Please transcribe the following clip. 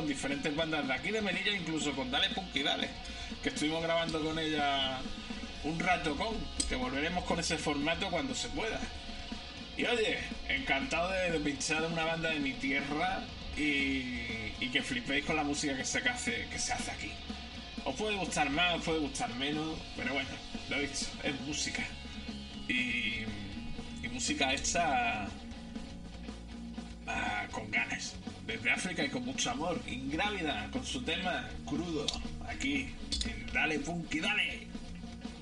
con diferentes bandas de aquí de Melilla, incluso con Dale Punk y Dale, que estuvimos grabando con ella un rato que volveremos con ese formato cuando se pueda. Y oye, encantado de pinchar una banda de mi tierra y que flipéis con la música que se hace aquí. Os puede gustar más, os puede gustar menos, pero bueno, lo he dicho, es música. Y música hecha con ganas, desde África y con mucho amor. Ingrávida, con su tema crudo, aquí en Dale Punky Dale.